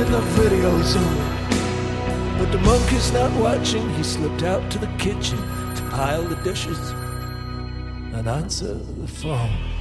when the video's on. But the monkey's not watching. He slipped out to the kitchen to pile the dishes and answer the phone.